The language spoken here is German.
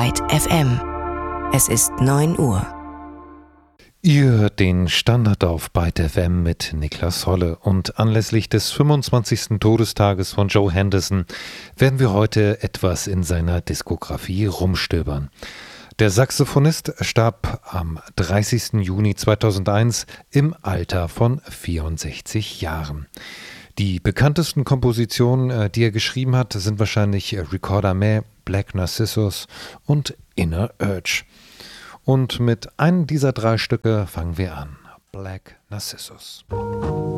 Byte FM. Es ist 9 Uhr. Ihr hört den Standard auf Byte FM mit Niklas Holle und anlässlich des 25. Todestages von Joe Henderson werden wir heute etwas in seiner Diskografie rumstöbern. Der Saxophonist starb am 30. Juni 2001 im Alter von 64 Jahren. Die bekanntesten Kompositionen, die er geschrieben hat, sind wahrscheinlich Record à Main, Black Narcissus und Inner Urge. Und mit einem dieser drei Stücke fangen wir an. Black Narcissus.